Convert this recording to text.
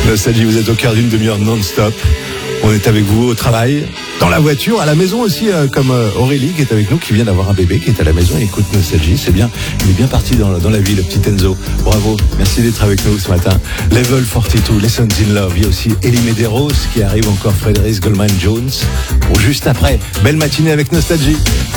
Nostalgie, vous êtes au cœur d'une demi-heure non-stop. On est avec vous au travail, dans la voiture, à la maison aussi, comme Aurélie qui est avec nous, qui vient d'avoir un bébé, qui est à la maison et écoute Nostalgie. C'est bien, il est bien parti dans la vie, le petit Enzo. Bravo, merci d'être avec nous ce matin. Level 42, Lessons in Love. Il y a aussi Elie Medeiros qui arrive, encore Frédéric Goldman Jones. Pour juste après, belle matinée avec Nostalgie.